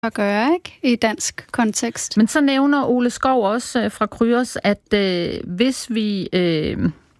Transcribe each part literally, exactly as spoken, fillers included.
at gøre, ikke? I dansk kontekst. Men så nævner Ole Skov også øh, fra Kryos, at øh, hvis vi... Øh,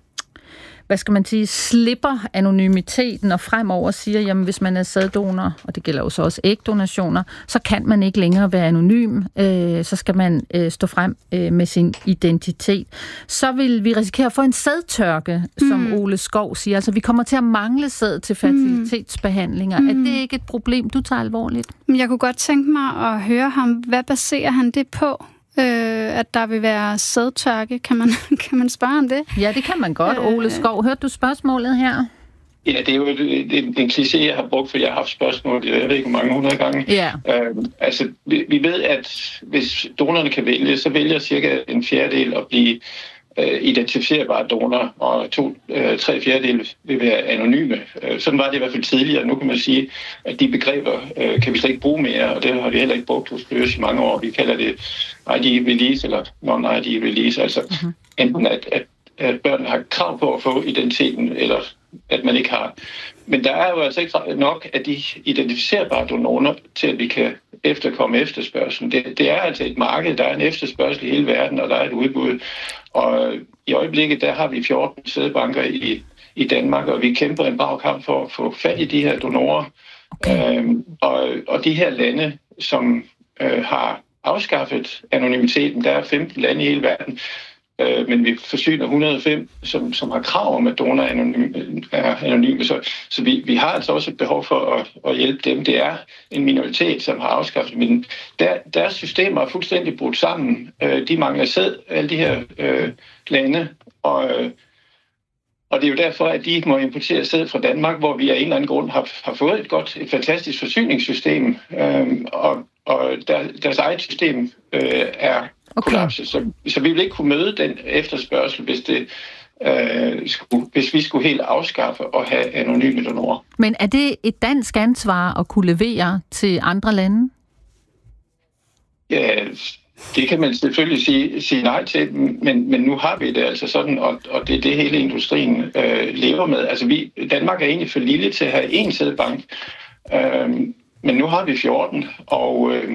hvad skal man sige, slipper anonymiteten og fremover siger, jamen hvis man er sæddonor, og det gælder jo så også ægdonationer, så kan man ikke længere være anonym, øh, så skal man øh, stå frem øh, med sin identitet. Så vil vi risikere at få en sædtørke, som mm. Ole Skov siger. Altså vi kommer til at mangle sæd til fertilitetsbehandlinger. Mm. Er det ikke et problem, du tager alvorligt? Jeg kunne godt tænke mig at høre ham. Hvad baserer han det på? Øh, at der vil være sædtørke. Kan man, kan man spørge om det? Ja, det kan man godt. Ole Skov, hørte du spørgsmålet her? Ja, det er jo en, en kliché, jeg har brugt, for jeg har haft spørgsmål, jeg ved ikke hvor mange hundrede gange. Ja. Øh, altså, vi, vi ved, at hvis donorerne kan vælge, så vælger cirka en fjerdedel at blive øh, identificerbare donor, og to, øh, tre fjerdedel vil være anonyme. Øh, sådan var det i hvert fald tidligere. Nu kan man sige, at de begreber øh, kan vi slet ikke bruge mere, og det har vi heller ikke brugt hos Kryos i mange år. Vi kalder det I D release eller non-I D release, altså mm-hmm. enten at, at, at børn har krav på at få identiteten, eller at man ikke har. Men der er jo altså ikke nok af de identificerbare donorer til, at vi kan efterkomme efterspørgselen. Det, det er altså et marked, der er en efterspørgsel i hele verden, og der er et udbud. Og i øjeblikket, der har vi fjorten sædbanker i, i Danmark, og vi kæmper en brav kamp for at få fat i de her donorer. Okay. Øhm, og, og de her lande, som øh, har afskaffet anonymiteten, der er femten lande i hele verden, øh, men vi forsyner et hundrede og fem, som, som har krav om, at donorer er anonyme. Er anonyme. Så, så vi, vi har altså også et behov for at, at hjælpe dem. Det er en minoritet, som har afskaffet, men der, deres systemer er fuldstændig brudt sammen. Øh, de mangler sæd, alle de her øh, lande, og øh, Og det er jo derfor, at de må importere sæd fra Danmark, hvor vi af en eller anden grund har, har fået et godt, et fantastisk forsyningssystem, øhm, og, og der, deres eget system øh, er okay. kollapset. Så, så vi vil ikke kunne møde den efterspørgsel, hvis, det, øh, skulle, hvis vi skulle helt afskaffe og have anonyme donorer. Men er det et dansk ansvar at kunne levere til andre lande? Ja, det kan man selvfølgelig sige, sige nej til, men, men nu har vi det altså sådan, og, og det er det hele industrien øh, lever med. Altså vi, Danmark er egentlig for lille til at have én sædbank, øh, men nu har vi fjorten, og øh,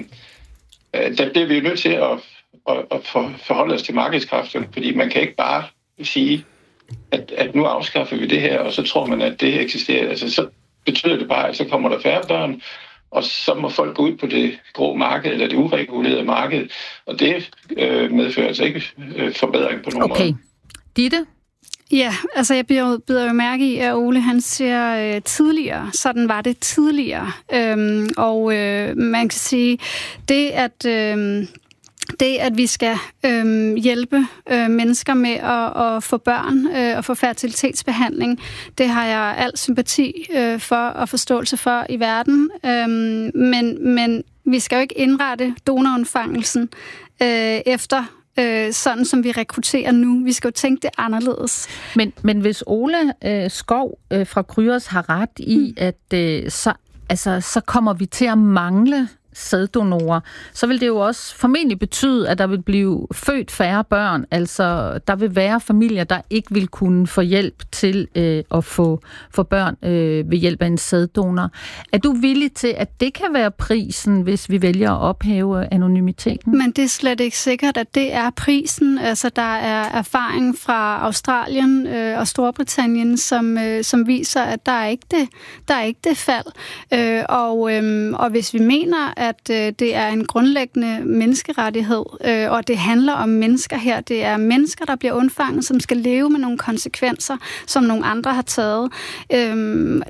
der bliver vi jo nødt til at, at, at forholde os til markedskræfterne, fordi man kan ikke bare sige, at, at nu afskaffer vi det her, og så tror man, at det eksisterer. Altså så betyder det bare, at så kommer der færre børn, og så må folk gå ud på det grå marked, eller det uregulerede marked, og det øh, medfører altså ikke øh, forbedring på nogen okay. måde. Okay. Ditte? Ja, altså jeg bider jo mærke i, at Ole han siger øh, tidligere, sådan var det tidligere. Øhm, og øh, man kan sige, det at... Øh, Det, at vi skal øh, hjælpe øh, mennesker med at, at få børn øh, og få fertilitetsbehandling, det har jeg al sympati øh, for og forståelse for i verden. Øh, men, men vi skal jo ikke indrette donorundfangelsen øh, efter øh, sådan, som vi rekrutterer nu. Vi skal jo tænke det anderledes. Men, men hvis Ole øh, Skov øh, fra Kryos har ret i, mm. at øh, så, altså, så kommer vi til at mangle sæddonorer, så vil det jo også formentlig betyde, at der vil blive født færre børn. Altså, der vil være familier, der ikke vil kunne få hjælp til øh, at få, få børn øh, ved hjælp af en sæddonor. Er du villig til, at det kan være prisen, hvis vi vælger at ophæve anonymiteten? Men det er slet ikke sikkert, at det er prisen. Altså, der er erfaring fra Australien øh, og Storbritannien, som, øh, som viser, at der er ikke det, der er ikke det fald. Øh, og, øh, og hvis vi mener, at at øh, det er en grundlæggende menneskerettighed, øh, og det handler om mennesker her. Det er mennesker, der bliver undfanget, som skal leve med nogle konsekvenser, som nogle andre har taget. Øh,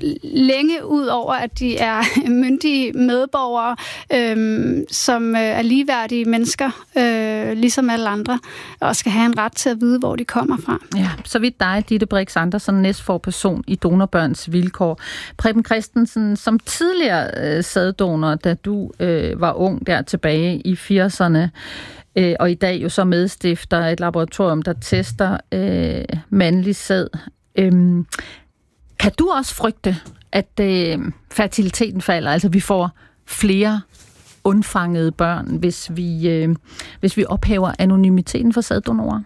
længe ud over, at de er myndige medborgere, øh, som øh, er ligeværdige mennesker, øh, ligesom alle andre, og skal have en ret til at vide, hvor de kommer fra. Ja, så vidt dig, Ditte Brix Andersen, næstforperson i Donorbørns Vilkår. Preben Christensen, som tidligere øh, sæddonor, da du øh, var ung der tilbage i firserne, øh, og i dag jo så medstifter et laboratorium, der tester øh, mandlig sæd. Øh, kan du også frygte, at øh, fertiliteten falder, altså vi får flere undfangede børn, hvis vi, øh, hvis vi ophæver anonymiteten for sæddonorer?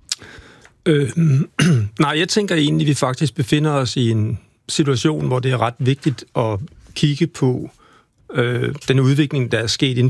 Øh, nej, jeg tænker egentlig, at vi faktisk befinder os i en situation, hvor det er ret vigtigt at kigge på øh, den udvikling, der er sket inden